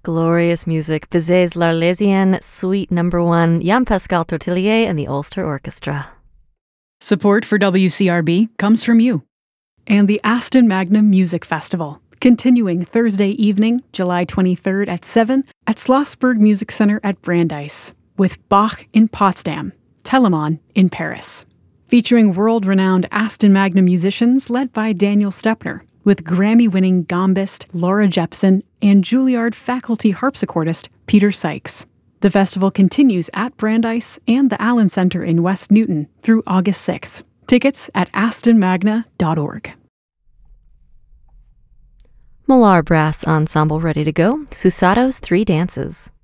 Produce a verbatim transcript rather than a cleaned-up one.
Glorious music. Bizet's L'Arlésienne, Suite Number One, Jean-Pascal Tortelier and the Ulster Orchestra. Support for W C R B comes from you. And the Aston Magna Music Festival, continuing Thursday evening, July twenty-third at seven at Schlossberg Music Center at Brandeis, with Bach in Potsdam, Telemann in Paris. Featuring world-renowned Aston Magna musicians led by Daniel Stepner, with Grammy-winning gambist Laura Jepson and Juilliard faculty harpsichordist Peter Sykes. The festival continues at Brandeis and the Allen Center in West Newton through August sixth. Tickets at aston magna dot org. Millar Brass Ensemble ready to go. Susato's Three Dances.